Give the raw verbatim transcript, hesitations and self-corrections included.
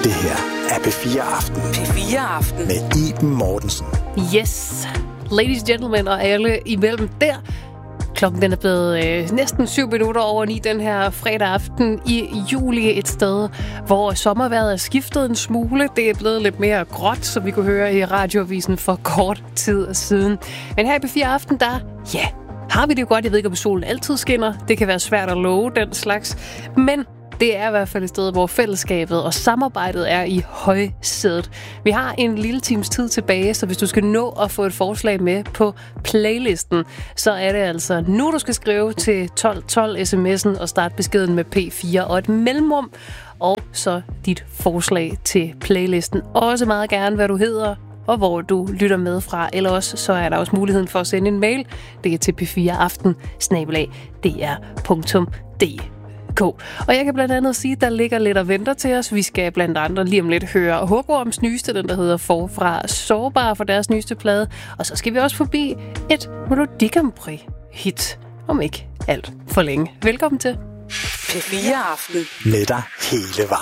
Det her er P fire Aften. P fire Aften. Med Iben Mortensen. Yes, ladies and gentlemen og alle imellem der. Klokken den er blevet øh, næsten syv minutter over ni den her fredag aften i juli, et sted, hvor sommervejret er skiftet en smule. Det er blevet lidt mere gråt, som vi kunne høre i radioavisen for kort tid siden. Men her i P fire Aften, der, ja, har vi det jo godt. Jeg ved ikke, om solen altid skinner. Det kan være svært at love den slags. Men det er i hvert fald et sted, hvor fællesskabet og samarbejdet er i højsædet. Vi har en lille times tid tilbage, så hvis du skal nå at få et forslag med på playlisten, så er det altså nu, du skal skrive til tolv tolv sms'en og starte beskeden med P fire og et mellemrum, og så dit forslag til playlisten. Også meget gerne, hvad du hedder og hvor du lytter med fra. Eller også, så er der også muligheden for at sende en mail. Det er til p fire aften snabel-a d r punktum d k. Og jeg kan blandt andet sige, at der ligger lidt og venter til os. Vi skal blandt andre lige om lidt høre Hugorms nyeste, den der hedder Forfra Sårbar, for deres nyeste plade. Og så skal vi også forbi et Melodi Grand Prix hit, om ikke alt for længe. Velkommen til P fire Aften. Med dig hele vejen.